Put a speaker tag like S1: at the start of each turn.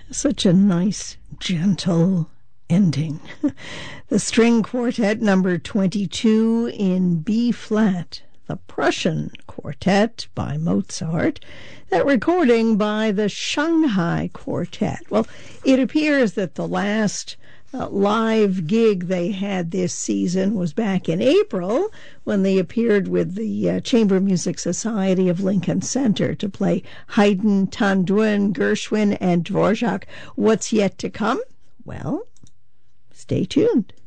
S1: Such a nice, gentle ending. The string quartet number 22 in B flat, the Prussian Quartet by Mozart, that recording by the Shanghai Quartet. Well, it appears that the last live gig they had this season was back in April when they appeared with the Chamber Music Society of Lincoln Center to play Haydn, Tanduin, Gershwin, and Dvorak. What's yet to come? Well, stay tuned.